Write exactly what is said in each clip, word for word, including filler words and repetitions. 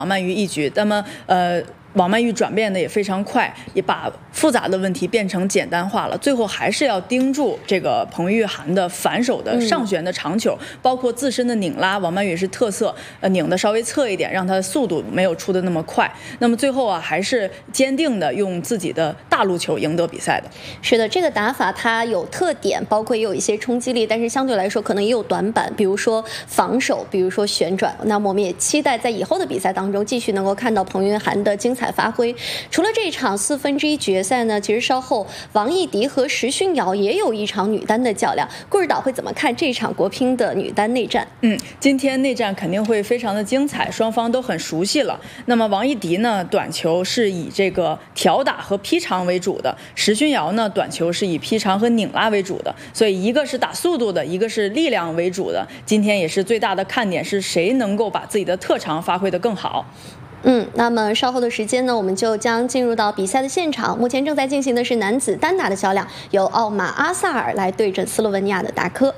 王曼玉一局。那么，呃。 王曼玉转变的也非常快，也把复杂的问题变成简单化了。最后还是要盯住这个彭玉涵的反手的上旋的长球，嗯、包括自身的拧拉，王曼玉是特色，呃，拧的稍微侧一点，让她的速度没有出的那么快。那么最后啊，还是坚定的用自己的大陆球赢得比赛的。 是的，这个打法它有特点，包括也有一些冲击力，但是相对来说可能也有短板，比如说防守，比如说旋转。那么我们也期待在以后的比赛当中继续能够看到彭玉涵的精彩 彩发挥。除了这一场四分之一决赛呢，其实稍后王艺迪和石勋瑶也有一场女单的较量。顾指导会怎么看这场国乒的女单内战？ 嗯，今天内战肯定会非常的精彩，双方都很熟悉了。那么王艺迪呢，短球是以这个挑打和劈长为主的；石勋瑶呢，短球是以劈长和拧拉为主的。所以一个是打速度的，一个是力量为主的。今天也是最大的看点是谁能够把自己的特长发挥得更好。 嗯，那么稍后的时间呢，我们就将进入到比赛的现场。目前正在进行的是男子单打的较量，由奥马阿萨尔来对阵斯洛文尼亚的达科。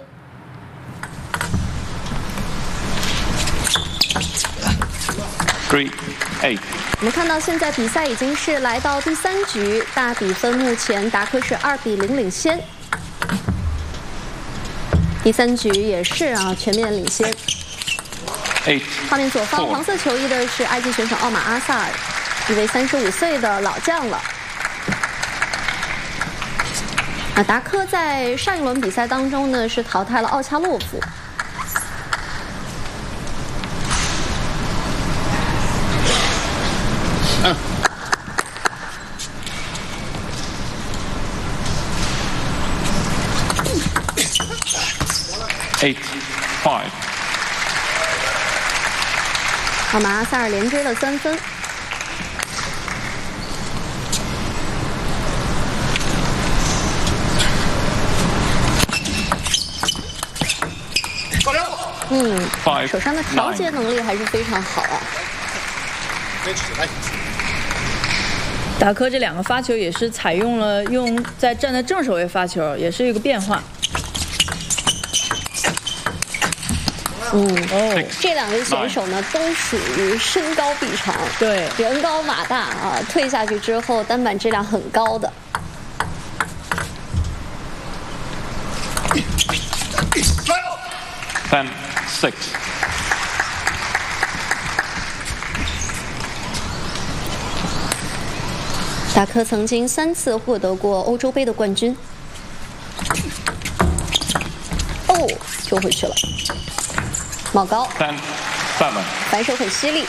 Three, eight。 我们看到现在比赛已经是来到第三局，大比分目前达科是二比零领先。第三局也是啊，全面领先。 画面左方黄色球衣的是埃及选手奥马阿萨尔，一位三十五岁的老将了。啊，达科在上一轮比赛当中呢是淘汰了奥恰洛夫。 嗯 Eight, five。 奥马阿萨尔连追了三分。嗯，手上的调节能力还是非常好啊。 达科这两个发球也是采用了用在站在正手位发球，也是一个变化。 嗯，哦，这两位选手呢都属于身高臂长， 对， 人高马大啊，退下去之后单板质量很高的。 Ten, six。 达科曾经三次获得过欧洲杯的冠军。哦，丢回去了。 冒高，反手很犀利。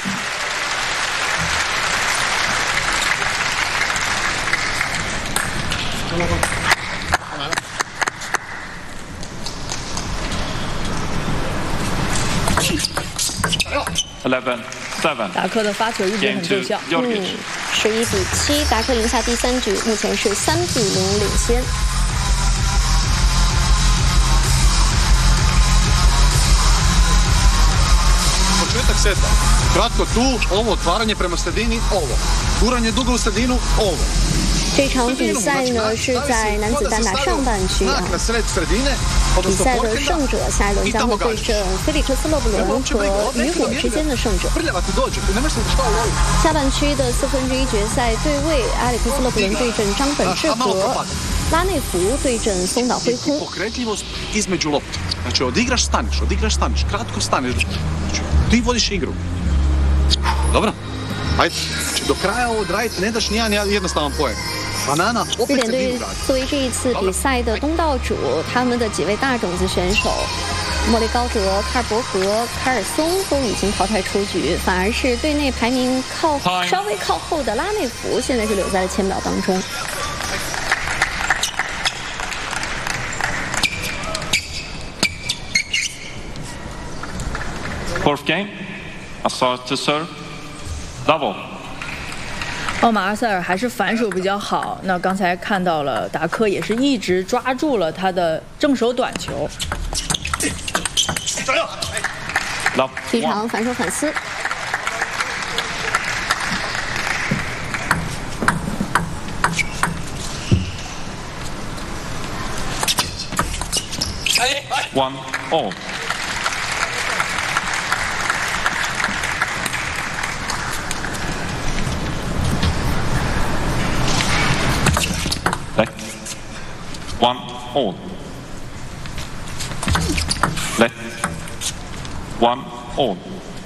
Eleven, seven。 达科的发球一直很奏效。 嗯，十一比七，达科赢下第三局，目前是三比零领先。 Početak seta. Kratko tu, ovo otvaranje prema sredini, ovo. Guranje dugo u sredinu, ovo. 这场比赛呢是在男子单打上半区啊。比赛的胜者下一轮将会对阵菲利克斯·勒布伦和雨果之间的胜者。下半区的四分之一决赛对位，埃里克斯·勒布伦对阵张本智和，拉内福对阵松岛辉空。 između lopte. Znači odigraš, staneš, odigraš, staneš, kratko staneš. Ti vodiš igru. Dobro? Ajde. Znači do kraja ovo odraditi ne daš nijedan jednostavan poen. Banana 瑞典队作为这一次比赛的东道主，他们的几位大种子选手莫雷高德、卡尔伯格、凯尔松都已经淘汰出局，反而是队内排名靠稍微靠后的拉内福现在是留在了签表当中。 Fourth game, Assar to serve, double。 奥马阿塞尔还是反手比较好。那刚才看到了达科也是一直抓住了他的正手短球。 一场反手反撕。 One all。 all. Let. One all.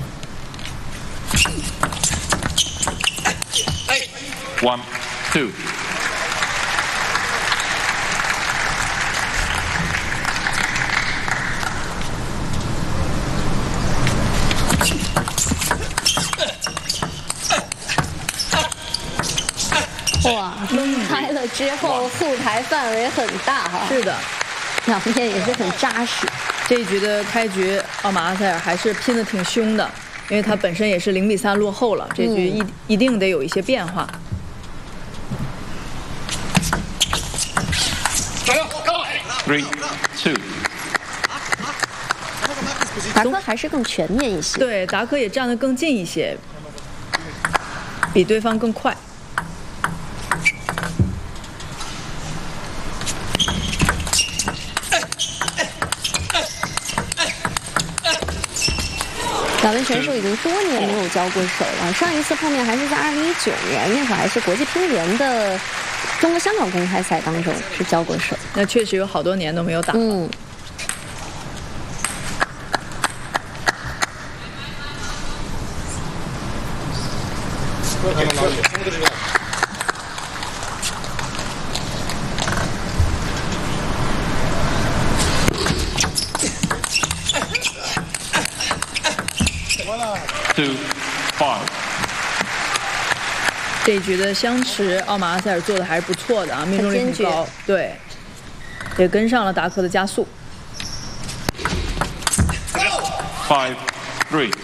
One, two. 哇，分开了之后后台范围很大哈。 是的， 两面也是很扎实。 这一局的开局，奥马阿塞尔还是拼得挺凶的，因为他本身也是零比三落后了，这局一、嗯、一定得有一些变化。 Three, two. 达科还是更全面一些。 对，达科也站得更近一些，比对方更快。 两位选手已经多年没有交过手了，上一次碰面还是在二零一九年，那会儿还是国际乒联的中国香港公开赛当中是交过手。 那确实有好多年都没有打了。嗯。 Two, five. 这一局的相持，奥马阿塞尔做的还是不错的啊，命中率很高，对，也跟上了达科的加速。 Five, three.